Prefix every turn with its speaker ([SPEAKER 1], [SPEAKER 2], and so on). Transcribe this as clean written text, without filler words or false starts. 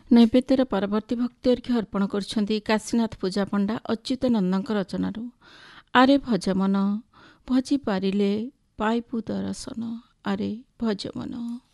[SPEAKER 1] ନୈବେଦ୍ୟର ପରବର୍ତ୍ତୀ ଭକ୍ତି ଅର୍ଘ୍ୟ ଅର୍ପଣ କରୁଛନ୍ତି କାଶୀନାଥ ପୂଜା ପଣ୍ଡା ଅଚ୍ୟୁତାନନ୍ଦଙ୍କ ରଚନାରୁ। ଆରେ ଭଜମନ ଭଜି ପାରିଲେ ପାଇବୁ ଦର୍ଶନ, ଆରେ ଭଜମନ।